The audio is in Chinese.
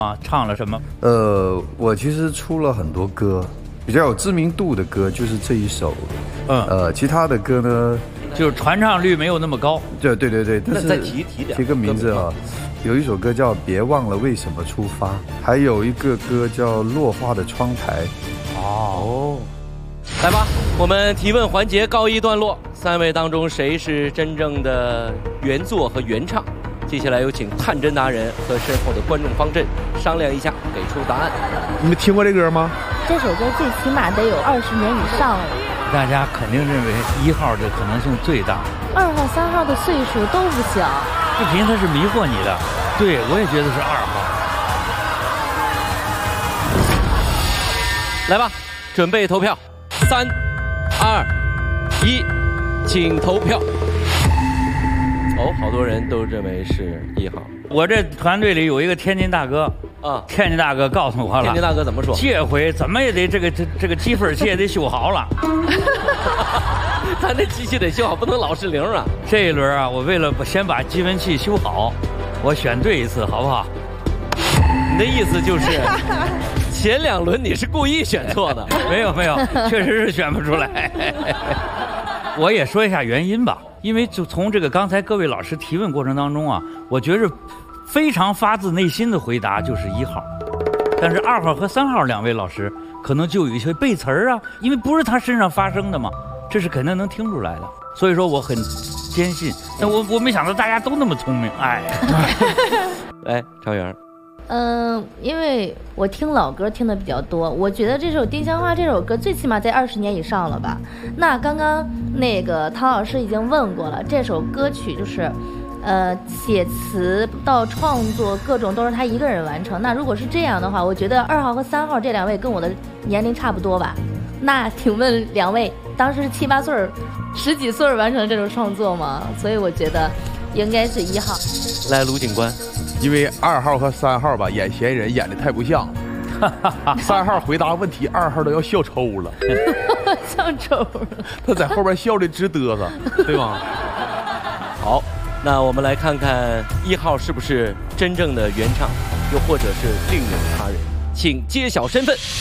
啊，唱了什么？ 我其实出了很多歌，比较有知名度的歌就是这一首。其他的歌呢， 就是传唱率没有那么高。 对，但是那再提点。 提个名字啊，有一首歌叫《别忘了为什么出发》，还有一个歌叫《落花的窗台》。 哦，来吧，我们提问环节告一段落。3位当中谁是真正的原作和原唱？接下来有请探针达人和身后的观众方阵商量一下，给出答案。 你们听过这歌吗？ 这首歌最起码得有20年以上了。 大家肯定认为1号的可能性最大 ，2号、3号的岁数都不小。 视频它是迷惑你的，对我也觉得是2号。 来吧，准备投票，3、2、1，请投票。哦，好多人都认为是1号。 我这团队里有一个天津大哥啊，天津大哥告诉我了。 天津大哥怎么说？ 这回怎么也得这个积分器也得修好了。 他那机器得修好，不能老是0啊。 这一轮啊，我为了先把积分器修好，我选对一次，好不好？ 你的意思就是前2轮你是故意选错的？ 没有，确实是选不出来。我也说一下原因吧，因为就从这个刚才各位老师提问过程当中啊，我觉着非常发自内心的回答就是1号，但是2号和3号2位老师可能就有一些背词儿啊，因为不是他身上发生的嘛，这是肯定能听出来的。所以说我很坚信，但我没想到大家都那么聪明，哎。 来，常媛。 因为我听老歌听的比较多，我觉得这首《丁香花》这首歌最起码在20年以上了吧。那刚刚那个唐老师已经问过了，这首歌曲就是，写词到创作各种都是他一个人完成。那如果是这样的话，我觉得2号和3号这2位跟我的年龄差不多吧。那请问2位当时是7、8岁、10几岁完成这种创作吗？所以我觉得应该是1号。 来，卢警官。 因为2号和3号吧，演嫌疑人演的太不像，3号回答问题，2号都要笑抽了， 笑抽了， 他在后边笑的直嘚瑟，对吧？ 好，那我们来看看1号是不是真正的原唱，又或者是另有他人，请揭晓身份。